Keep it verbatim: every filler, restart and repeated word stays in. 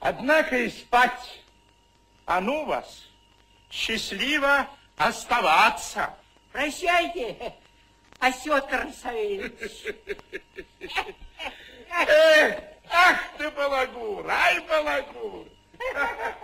Однако и спать. А ну вас, счастливо оставаться. Прощайте, Осетр Савельевич. Эх, ах ты, балагур, ай, балагур.